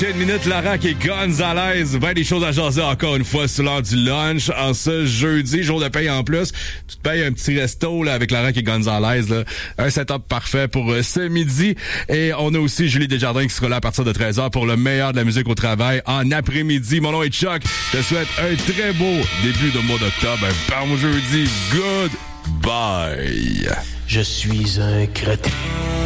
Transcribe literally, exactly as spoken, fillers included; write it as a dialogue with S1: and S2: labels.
S1: Une minute, Laurent qui est Gonzalez. Ben des choses à jaser encore une fois sur l'heure du lunch. En ce jeudi, jour de paye en plus. Tu te payes un petit resto là avec Laurent qui est Gonzalez. Là. Un setup parfait pour euh, ce midi. Et on a aussi Julie Desjardins qui sera là à partir de treize heures pour le meilleur de la musique au travail en après-midi. Mon nom est Chuck. Je te souhaite un très beau début de mois d'octobre. Un bon jeudi. Good bye.
S2: Je suis un crétin.